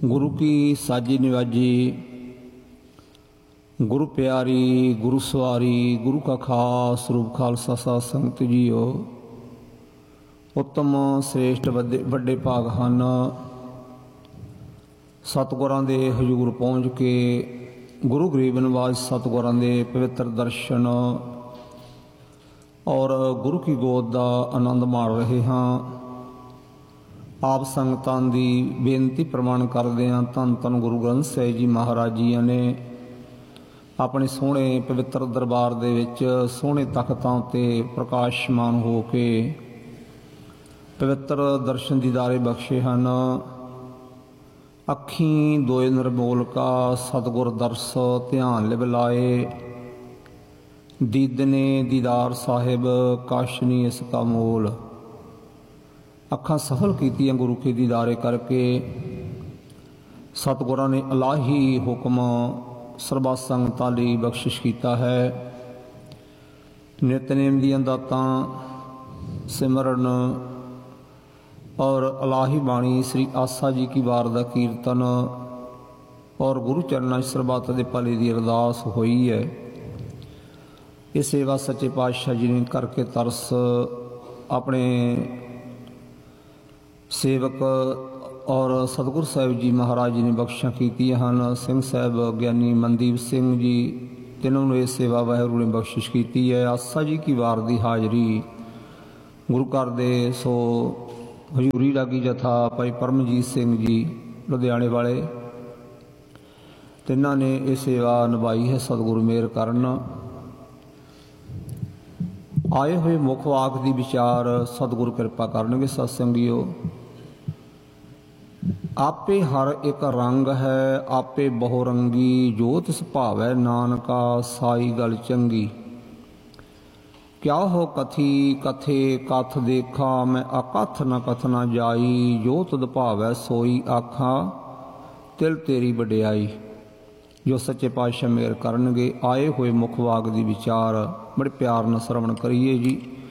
गुरु की साजी निवाजी, गुरु प्यारी, गुरु सवारी, गुरु का खास रूप खालसा साध संगत जीओ। उत्तम श्रेष्ठ वड्डे भाग ਹਨ सतगुरां दे हजूर पहुँच के गुरु गरीब नवाज सतगुरां दे पवित्र दर्शन और गुरु की गोद का आनंद माण रहे हाँ। आप संगतां दी बेनती प्रमाण करदे हां धन धन गुरु ग्रंथ साहिब जी महाराज जी ने अपने सोहणे पवित्र दरबार दे विच सोहणे तख्तां ते प्रकाशमान हो के पवित्र दर्शन दीदारे बख्शे हन। अखीं दोए निर्मोलका सतगुर दर्श ध्यान लिव लाए, दीदने दीदार साहिब काशनी इसका मोल। अखां सफल कीतियां गुरु के दीदारे करके सतगुरां ने इलाही हुक्म सरबा संगतां लई बख्शिश कीता है। नितनेम दीयां दातां सिमरन और इलाही बाणी श्री आसा जी की वार दा कीर्तन और गुरु चरणा सरबत दे भले दी अरदास होई है। ये सेवा सच्चे पातशाह जी ने करके तरस अपने सेवक और सतगुरु साहिब जी महाराज जी ने बख्शिशां कीतियां हन। सिंह साहब ज्ञानी मनदीप सिंह जी तिन्हों ने सेवा वाहिगुरू ने बख्शिश की है। आसा जी की वार की हाजरी गुरु घर दे सो हजूरी लागी जथा भाई परमजीत सिंह जी लुधियाने वाले तिन्हों ने यह सेवा निभाई है। सतगुरु मेहर करन। आए हुए मुख वाक दी विचार सतगुरु कृपा करनगे। सत्संगियो आपे हर एक रंग है, आपे बहुरंगी जोत सुभावै नानका साई गल चंगी। क्या हो कथी कथे कथ देखा, मैं अकथ न कथ न जाई। जो तुद भावै सोई आखा, तिल तेरी वडियाई। जो सच्चे पातशाह मेहर करनगे। आए हुए मुख वाग दी विचार बड़े प्यार न श्रवण करिए जी।